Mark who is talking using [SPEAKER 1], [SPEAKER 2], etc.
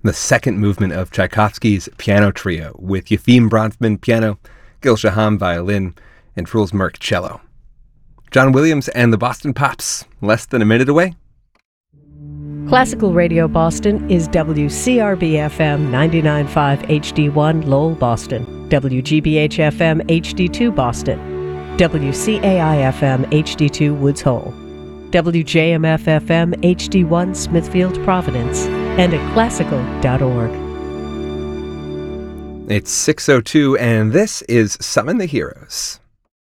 [SPEAKER 1] the second movement of Tchaikovsky's Piano Trio with Yefim Bronfman piano, Gil Shaham violin, and Truls Merk cello. John Williams and the Boston Pops, less than a minute away.
[SPEAKER 2] Classical Radio Boston is WCRB-FM 99.5 HD1 Lowell, Boston, WGBH-FM HD2 Boston, WCAI-FM HD2 Woods Hole, WJMF-FM HD1 Smithfield, Providence, and at classical.org.
[SPEAKER 1] It's 6:02, and this is Summon the Heroes.